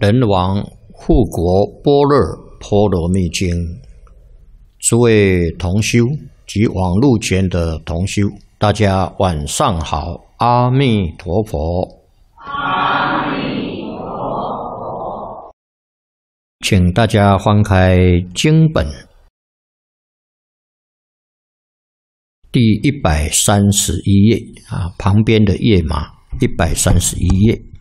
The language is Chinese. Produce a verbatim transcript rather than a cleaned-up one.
人王护国般若波罗蜜经》，诸位同修及网络前的同修，大家晚上好，阿弥陀佛。 阿弥陀佛。 请大家翻开经本第一百三十一页啊，旁边的页码一百三十一页。